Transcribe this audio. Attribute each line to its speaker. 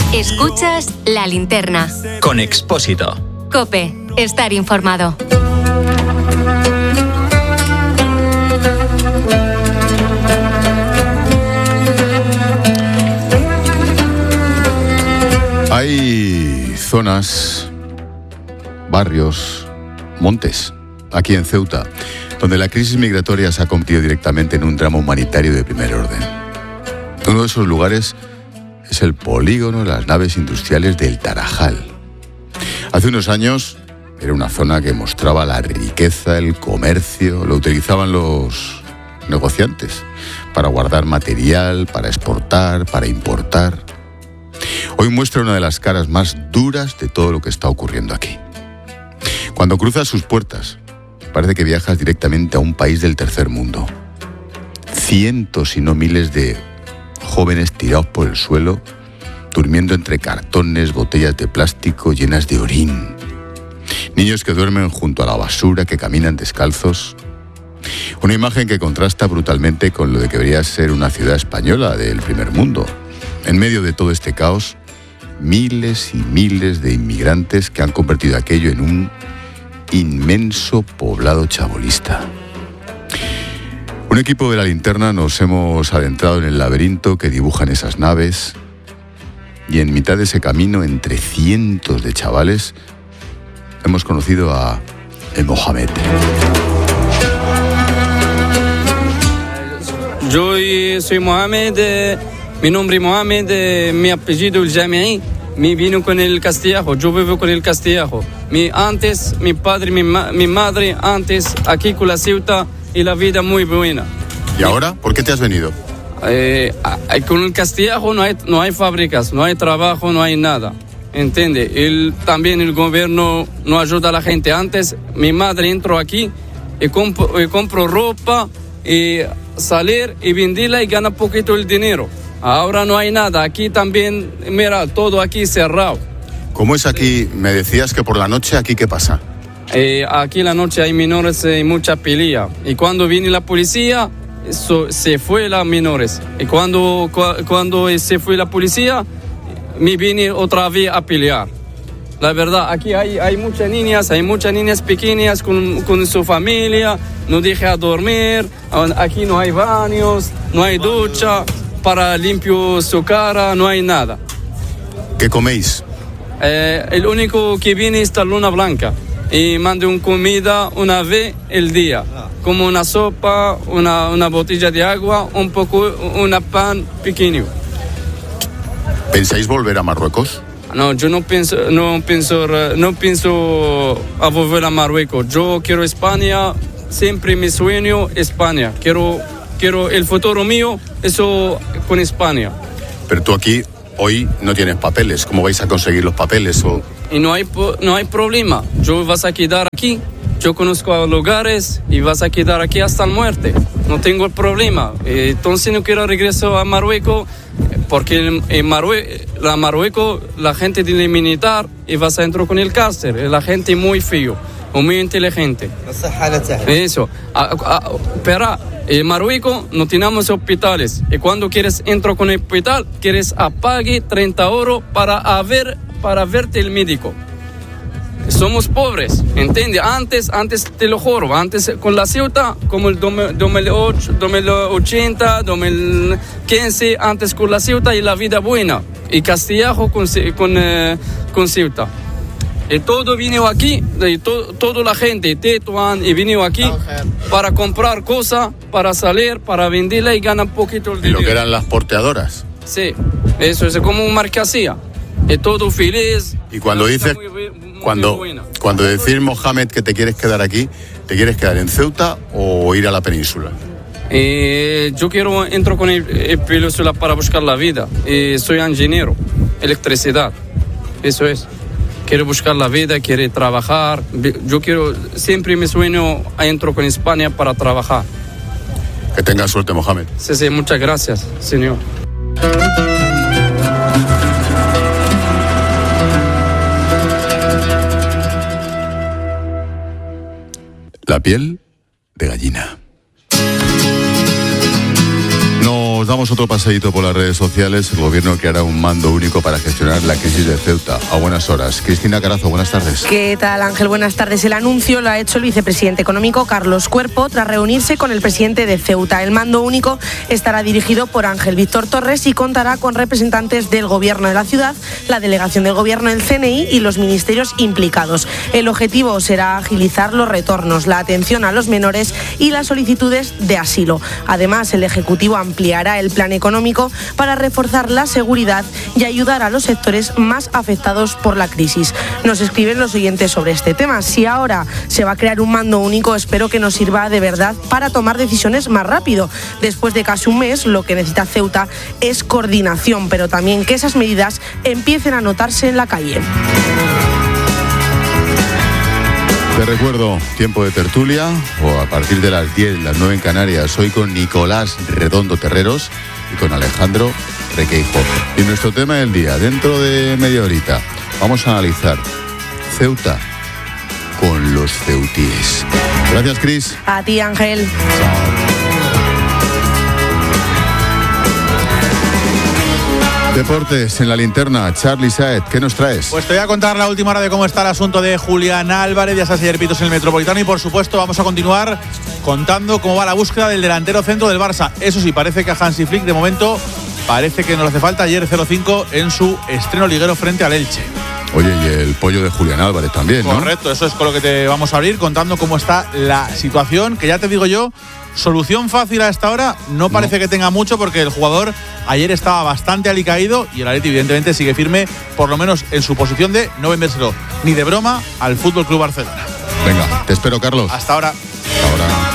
Speaker 1: Escuchas La Linterna.
Speaker 2: Con Expósito.
Speaker 1: COPE. Estar informado.
Speaker 3: Hay zonas, barrios, montes, aquí en Ceuta, donde la crisis migratoria se ha convertido directamente en un drama humanitario de primer orden. Uno de esos lugares es el polígono de las naves industriales del Tarajal. Hace unos años era una zona que mostraba la riqueza, el comercio, lo utilizaban los negociantes para guardar material, para exportar, para importar. Hoy muestra una de las caras más duras de todo lo que está ocurriendo aquí. Cuando cruzas sus puertas, parece que viajas directamente a un país del tercer mundo. Cientos y no miles de jóvenes tirados por el suelo, durmiendo entre cartones, botellas de plástico llenas de orín. Niños que duermen junto a la basura, que caminan descalzos. Una imagen que contrasta brutalmente con lo de que debería ser una ciudad española del primer mundo. En medio de todo este caos, miles y miles de inmigrantes que han convertido aquello en un inmenso poblado chabolista. Un equipo de La Linterna nos hemos adentrado en el laberinto que dibujan esas naves y en mitad de ese camino, entre cientos de chavales, hemos conocido a Mohamed.
Speaker 4: Yo soy Mohamed, mi nombre es Mohamed, mi apellido es Jamii, me vino con el castellano, yo vivo con el castellano. Mi padre, mi madre, antes aquí con la Ceuta y la vida muy buena.
Speaker 3: ¿Y ahora? ¿Por qué te has venido?
Speaker 4: Con el castellano no hay fábricas, no hay trabajo, no hay nada. ¿Entiende? También el gobierno no ayuda a la gente. Antes mi madre entró aquí y compro ropa y salir y venderla y gana poquito el dinero. Ahora no hay nada. Aquí también, mira, todo aquí cerrado.
Speaker 3: ¿Cómo es aquí? Me decías que por la noche, ¿aquí qué pasa?
Speaker 4: Aquí la noche hay menores y mucha pelea. Y cuando viene la policía, se fue las menores. Y cuando se fue la policía, me vine otra vez a pelear. La verdad, aquí hay muchas niñas pequeñas con su familia, no deja dormir, aquí no hay baños, no hay ducha, para limpiar su cara, no hay nada.
Speaker 3: ¿Qué coméis?
Speaker 4: El único que viene es la luna blanca y manda una comida una vez al día, como una sopa, una botella de agua, un pan pequeño.
Speaker 3: ¿Pensáis volver a Marruecos?
Speaker 4: No, yo no pienso a volver a Marruecos. Yo quiero España, siempre mi sueño España. Quiero el futuro mío, eso con España.
Speaker 3: Pero tú aquí hoy no tienes papeles. ¿Cómo vais a conseguir los papeles?
Speaker 4: Y no hay problema. Yo vas a quedar aquí. Yo conozco lugares y vas a quedar aquí hasta la muerte. No tengo el problema. Entonces no quiero regresar a Marruecos porque en Marruecos la gente tiene militar y vas a entrar con el cárcel. La gente muy feo o muy inteligente. Eso. Pero en Marruecos no tenemos hospitales. Y cuando quieres entrar con el hospital, quieres pagar 30 euros para verte el médico. Somos pobres, ¿entiendes? Antes te lo juro, antes con la Ceuta, como el 2008, 2080, 2015, antes con la Ceuta y la vida buena, y castellano con Ceuta. Y todo vino aquí, toda la gente, Tetuán, y vino aquí para comprar cosas, para salir, para venderla y ganar poquito el dinero.
Speaker 3: ¿Y lo que eran las porteadoras?
Speaker 4: Sí, eso es como una marcación. Y todo feliz.
Speaker 3: Y cuando dices, cuando decís, Mohamed, que te quieres quedar aquí, ¿te quieres quedar en Ceuta o ir a la península?
Speaker 4: Yo quiero entrar con el península para buscar la vida. Soy ingeniero, electricidad. Eso es. Quiero buscar la vida, quiero trabajar. Yo quiero, siempre mi sueño, entro con España para trabajar.
Speaker 3: Que tengas suerte, Mohamed.
Speaker 4: Sí, muchas gracias, señor. La piel de gallina. Nos
Speaker 3: damos otro paseíto por las redes sociales. El gobierno creará un mando único para gestionar la crisis de Ceuta. A buenas horas. Cristina Carazo, buenas tardes.
Speaker 5: ¿Qué tal, Ángel? Buenas tardes. El anuncio lo ha hecho el vicepresidente económico Carlos Cuerpo tras reunirse con el presidente de Ceuta. El mando único estará dirigido por Ángel Víctor Torres y contará con representantes del gobierno de la ciudad, la delegación del gobierno, el CNI y los ministerios implicados. El objetivo será agilizar los retornos, la atención a los menores y las solicitudes de asilo. Además, el Ejecutivo ampliará el plan económico para reforzar la seguridad y ayudar a los sectores más afectados por la crisis. Nos escriben los oyentes sobre este tema. Si ahora se va a crear un mando único, espero que nos sirva de verdad para tomar decisiones más rápido. Después de casi un mes, lo que necesita Ceuta es coordinación, pero también que esas medidas empiecen a notarse en la calle.
Speaker 3: Te recuerdo, tiempo de tertulia, o a partir de las 10, las 9 en Canarias, hoy con Nicolás Redondo Terreros y con Alejandro Requeijo. Y nuestro tema del día, dentro de media horita, vamos a analizar Ceuta con los ceutíes. Gracias, Cris.
Speaker 5: A ti, Ángel.
Speaker 3: Deportes en la linterna, Charly Saez, ¿qué nos traes?
Speaker 6: Pues te voy a contar la última hora de cómo está el asunto de Julián Álvarez, ya sabes, ayer pitos en el Metropolitano, y por supuesto vamos a continuar contando cómo va la búsqueda del delantero centro del Barça. Eso sí, parece que a Hansi Flick de momento parece que no le hace falta. Ayer 0-5 en su estreno liguero frente al Elche.
Speaker 3: Oye, y el pollo de Julián Álvarez también, ¿no?
Speaker 6: Correcto, eso es con lo que te vamos a abrir, contando cómo está la situación, que ya te digo yo, solución fácil a esta hora no parece que tenga mucho, porque el jugador ayer estaba bastante alicaído y el Atleti evidentemente sigue firme, por lo menos en su posición de no vendérselo ni de broma al FC Barcelona.
Speaker 3: Venga, te espero, Carlos.
Speaker 6: Hasta ahora.
Speaker 3: Hasta ahora.